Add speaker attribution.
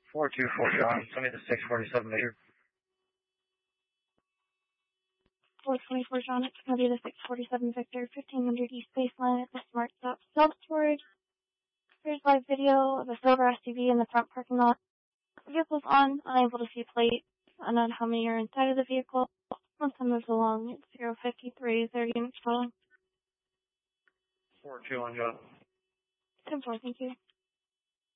Speaker 1: 424 John, send me the 647 Victor.
Speaker 2: 424 John, it's going to be the 647 Victor, 1500 East Baseline at the Smart Stop self-storage. Here's live video of a silver SUV in the front parking lot. The vehicle's on, unable to see plate, unknown how many are inside of the vehicle. Once it moves along, it's 053, 30 units total.
Speaker 1: 421 John.
Speaker 2: 10-4, thank you.